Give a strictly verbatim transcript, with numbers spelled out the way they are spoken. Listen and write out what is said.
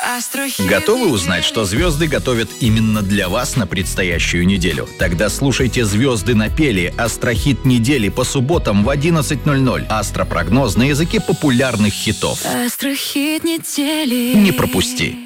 Астрохит. Готовы узнать, что звезды готовят именно для вас на предстоящую неделю? Тогда слушайте «Звезды напели» — астрохит недели по субботам в одиннадцать ноль ноль. Астропрогноз на языке популярных хитов. Астрохит недели. Не пропусти!